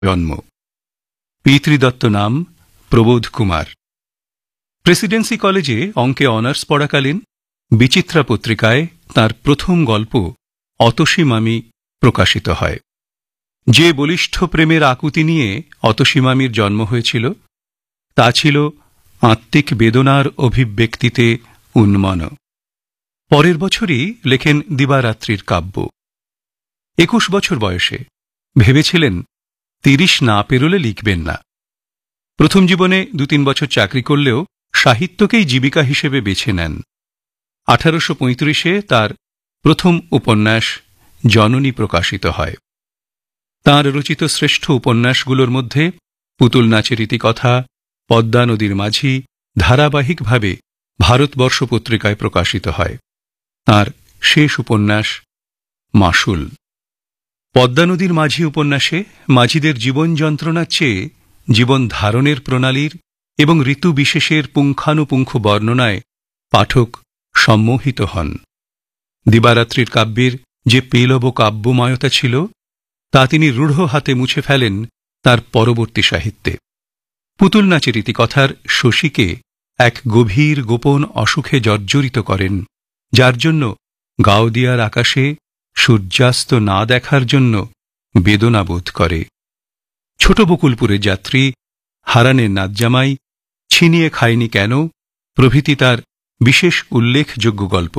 জন্ম। পিতৃদত্ত নাম প্রবোধ কুমার। প্রেসিডেন্সি কলেজে অঙ্কে অনার্স পড়াকালীন বিচিত্রা পত্রিকায় তার প্রথম গল্প অতসী মামি প্রকাশিত হয়। যে বলিষ্ঠ প্রেমের আকুতি নিয়ে অতসী মামির জন্ম হয়েছিল তা ছিল আত্মিক বেদনার অভিব্যক্তিতে উন্মন। পরের বছরই লেখেন দিবারাত্রির কাব্য। 21 বছর বয়সে ভেবেছিলেন 30 না পেরোলে লিখবেন না। প্রথম জীবনে 2-3 বছর চাকরি করলেও সাহিত্যকেই জীবিকা হিসেবে বেছে নেন। 1835-এ তার প্রথম উপন্যাস জননী প্রকাশিত হয়। তাঁর রচিত শ্রেষ্ঠ উপন্যাসগুলোর মধ্যে পুতুল নাচের ইতিকথা, পদ্মা নদীর মাঝি ধারাবাহিকভাবে ভারতবর্ষ পত্রিকায় প্রকাশিত হয়। তাঁর শেষ উপন্যাস মাসুল। পদ্মা নদীর মাঝি উপন্যাসে মাঝিদের জীবন যন্ত্রণার চেয়ে জীবন ধারণের প্রণালীর এবং ঋতু বিশেষের পুঙ্খানুপুঙ্খ বর্ণনায় পাঠক সম্মোহিত হন। দিবারাত্রির কাব্যের যে পেলব কাব্যময়তা ছিল তা তিনি রূঢ় হাতে মুছে ফেলেন তার পরবর্তী সাহিত্যে। পুতুল নাচের ইতিকথার শশীকে এক গভীর গোপন অসুখে জর্জরিত করেন, যার জন্য গাওদিয়ার আকাশে সূর্যাস্ত না দেখার জন্য বেদনা বোধ করে। ছোট বকুলপুরের যাত্রী, হারানের নাতজামাই, ছিনিয়ে খায়নি কেন প্রভৃতি তার বিশেষ উল্লেখযোগ্য গল্প।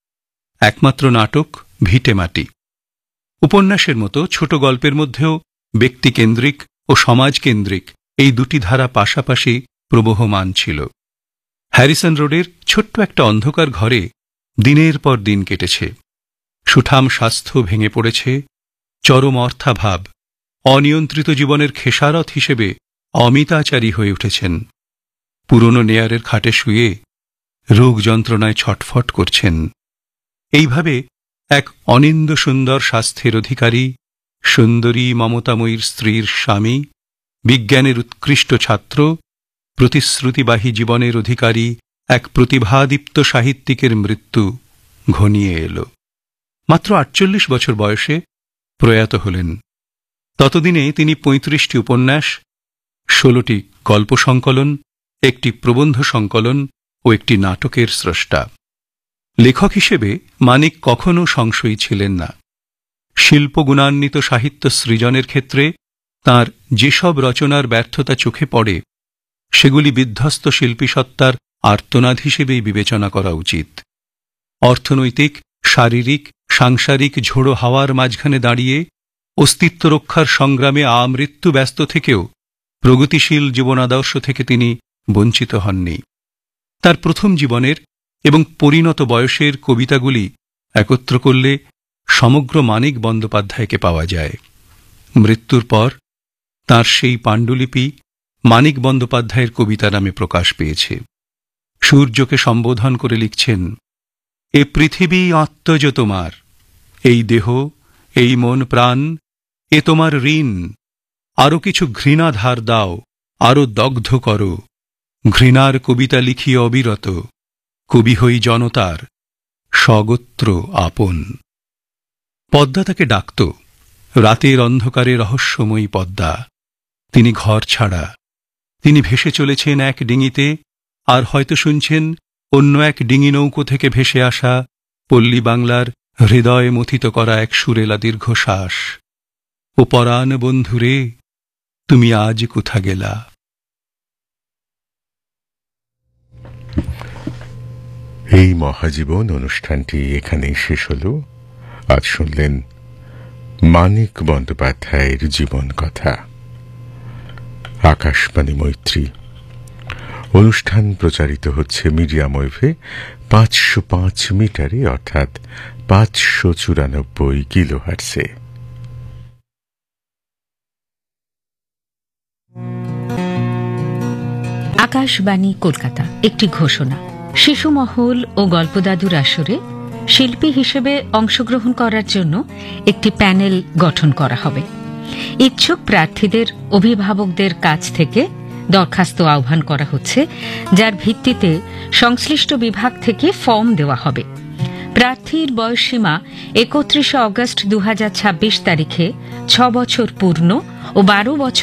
একমাত্র নাটক ভিটেমাটি। উপন্যাসের মতো ছোট গল্পের মধ্যেও ব্যক্তিকেন্দ্রিক ও সমাজকেন্দ্রিক এই দুটি ধারা পাশাপাশি প্রবহমান ছিল। হ্যারিসন রোডের ছোট্ট একটা অন্ধকার ঘরে দিনের পর দিন কেটেছে। সুঠাম স্বাস্থ্য ভেঙে পড়েছে, চরম অর্থাভাব, অনিয়ন্ত্রিত জীবনের খেসারত হিসেবে অমিতাচারী হয়ে উঠেছেন। পুরনো নেয়ারের খাটে শুয়ে রোগ যন্ত্রণায় ছটফট করছেন। এইভাবে এক অনিন্দ সুন্দর স্বাস্থ্যের অধিকারী, সুন্দরী মমতাময়ীর স্ত্রীর স্বামী, বিজ্ঞানের উৎকৃষ্ট ছাত্র, প্রতিশ্রুতিবাহী জীবনের অধিকারী এক প্রতিভাদীপ্ত সাহিত্যিকের মৃত্যু ঘনিয়ে এল। মাত্র 48 বছর বয়সে প্রয়াত হলেন। ততদিনে তিনি 35টি উপন্যাস, 16টি গল্প সংকলন, একটি প্রবন্ধ সংকলন ও একটি নাটকের স্রষ্টা। লেখক হিসেবে মানিক কখনো সংশয়ী ছিলেন না। শিল্পগুণান্বিত সাহিত্য সৃজনের ক্ষেত্রে তাঁর যেসব রচনার ব্যর্থতা চোখে পড়ে সেগুলি বিধ্বস্ত শিল্পীসত্তার আর্তনাদ হিসেবেই বিবেচনা করা উচিত। অর্থনৈতিক, শারীরিক, সাংসারিক ঝোড়ো হাওয়ার মাঝখানে দাঁড়িয়ে অস্তিত্ব রক্ষার সংগ্রামে আমৃত্যু ব্যস্ত থেকেও প্রগতিশীল জীবনাদর্শ থেকে তিনি বঞ্চিত হননি। তার প্রথম জীবনের এবং পরিণত বয়সের কবিতাগুলি একত্র করলে সমগ্র মানিক বন্দ্যোপাধ্যায়কে পাওয়া যায়। মৃত্যুর পর তাঁর সেই পাণ্ডুলিপি মানিক বন্দ্যোপাধ্যায়ের কবিতা নামে প্রকাশ পেয়েছে। সূর্যকে সম্বোধন করে লিখছেন, এ পৃথিবী আত্মজ তোমার, এই দেহ, এই মন প্রাণ, এ তোমার ঋণ। আরো কিছু ঘৃণা ধার দাও, আরো দগ্ধ করো। ঘৃণার কবিতা লিখিয়ে অবিরত, কবি হই জনতার, স্বগোত্র আপন। পদ্মা তাকে ডাকত, রাতের অন্ধকারে রহস্যময়ী পদ্মা। তিনি ঘর ছাড়া। তিনি ভেসে চলেছেন এক ডিঙিতে, আর হয়তো শুনছেন অন্য এক ডিঙি নৌকো থেকে ভেসে আসা পল্লী বাংলার হৃদয়ে মথিত করা এক সুরেলা দীর্ঘশ্বাস। ও পরাণ বন্ধুরে, তুমি আজ কোথা গেলা। এই মহাজীবন অনুষ্ঠানটি এখানেই শেষ হল। আজ শুনলেন মানিক বন্দ্যোপাধ্যায়ের জীবন কথা। আকাশবাণী মৈত্রী অনুষ্ঠান প্রচারিত হচ্ছে মিডিয়াম ওয়েভে 505 মিটারে, অর্থাৎ 594 কিলোহার্টজে। আকাশবাণী কলকাতা একটি ঘোষণা। শিশু মহল ও গল্পদাদুর আসরে শিল্পী হিসেবে অংশগ্রহণ করার জন্য একটি প্যানেল গঠন করা হবে। ইচ্ছুক প্রার্থীদের অভিভাবকদের কাছ থেকে দরখাস্ত আহ্বান করা হচ্ছে, যার ভিত্তিতে সংশ্লিষ্ট বিভাগ থেকে ফর্ম দেওয়া হবে। প্রার্থীর বয়সসীমা 31 অগস্ট 2026 তারিখে 6 বছর পূর্ণ ও 12 বছর